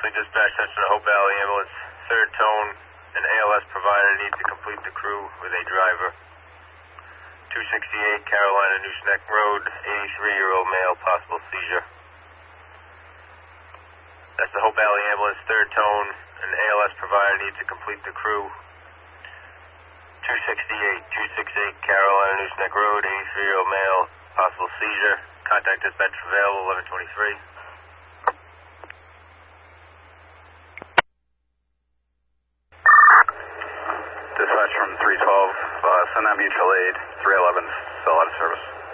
Wesley dispatch, that's the Hope Valley ambulance. Third tone, an ALS provider needs to complete the crew with a driver. 268 Carolina Nooseneck Road, 83-year-old male, possible seizure. That's the Hope Valley ambulance. Third tone, an ALS provider needs to complete the crew. 268 Carolina Nooseneck Road, 83-year-old male, possible seizure. Contact dispatch available, 1123. Dispatch from 312, send that mutual aid, 311, still out of service.